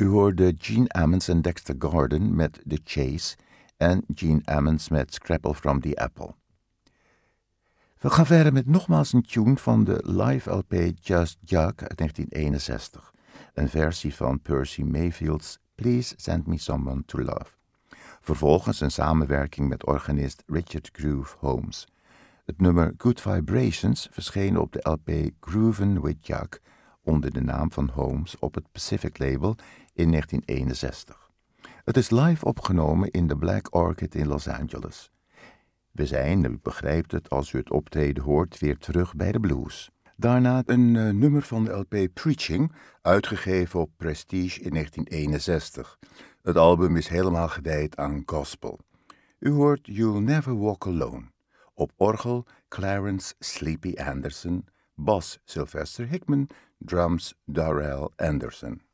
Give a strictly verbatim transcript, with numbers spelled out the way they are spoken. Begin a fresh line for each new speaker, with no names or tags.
U hoorde Gene Ammons en Dexter Gordon met The Chase en Gene Ammons met Scrapple from the Apple. We gaan verder met nogmaals een tune van de live L P Just Jug uit negentien eenenzestig. Een versie van Percy Mayfield's Please Send Me Someone to Love. Vervolgens een samenwerking met organist Richard Groove Holmes. Het nummer Good Vibrations verscheen op de L P Groovin' with Jug onder de naam van Holmes op het Pacific label in negentien eenenzestig. Het is live opgenomen in de Black Orchid in Los Angeles. We zijn, u begrijpt het als u het optreden hoort, weer terug bij de blues. Daarna een uh, nummer van de L P Preaching, uitgegeven op Prestige in negentien eenenzestig. Het album is helemaal gewijd aan gospel. U hoort You'll Never Walk Alone. Op orgel Clarence Sleepy Anderson, bas Sylvester Hickman, drums Darrell Anderson.